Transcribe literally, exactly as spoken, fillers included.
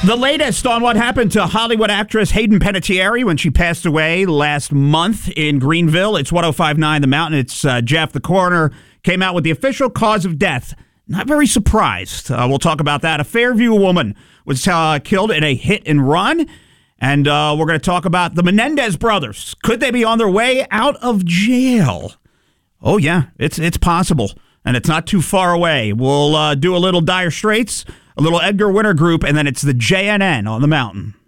The latest on what happened to Hollywood actress Hayden Panettiere when she passed away last month in Greenville. It's one oh five point nine The Mountain. It's uh, Jeff. The coroner came out with the official cause of death. Not very surprised. Uh, we'll talk about that. A Fairview woman was uh, killed in a hit and run. And uh, we're going to talk about the Menendez brothers. Could they be on their way out of jail? Oh, yeah, it's it's possible. And it's not too far away. We'll uh, do a little Dire Straits, a little Edgar Winter Group, and then it's the J N N on the Mountain.